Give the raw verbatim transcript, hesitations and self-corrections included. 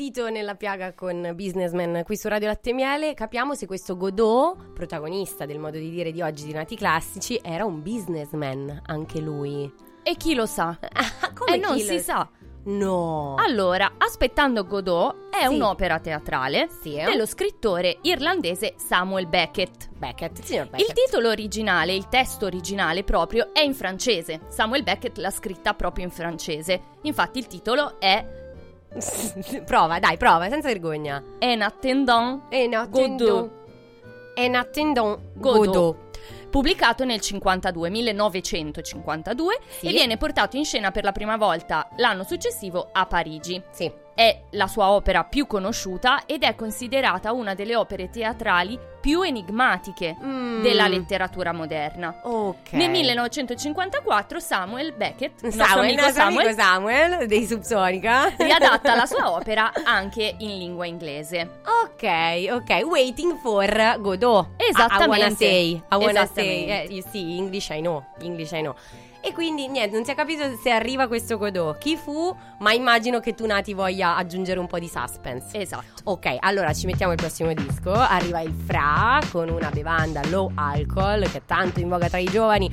dito nella piaga con Businessman qui su Radio Latte e Miele, capiamo se questo Godot, protagonista del modo di dire di oggi di Nati Classici, era un businessman anche lui. E chi lo sa? Come e non chi si lo... sa. No. Allora, Aspettando Godot è Sì. un'opera teatrale Sì, eh? dello scrittore irlandese Samuel Beckett. Beckett, signor Beckett. Il titolo originale, il testo originale proprio, è in francese. Samuel Beckett l'ha scritta proprio in francese. Infatti il titolo è Prova, dai, prova, senza vergogna. En attendant En attendant En attendant Godot. Godot. Pubblicato nel cinquantadue, millenovecentocinquantadue, Sì. e viene portato in scena per la prima volta l'anno successivo a Parigi. Sì. È la sua opera più conosciuta ed è considerata una delle opere teatrali più enigmatiche Mm. della letteratura moderna. Ok. Nel millenovecentocinquantaquattro Samuel Beckett, il nostro Samuel, amico il nostro Samuel, amico Samuel dei Subsonica riadatta la sua opera anche in lingua inglese. Ok, ok, Waiting for Godot. Esattamente. I, I wanna say, I wanna say. Esattamente. Eh, you see, English I know, English I know. E quindi niente, non si è capito se arriva questo Godot, chi fu, ma immagino che tu Nati voglia aggiungere un po' di suspense. Esatto. Ok, allora ci mettiamo il prossimo disco. Arriva il Fra con una bevanda low alcohol che è tanto in voga tra i giovani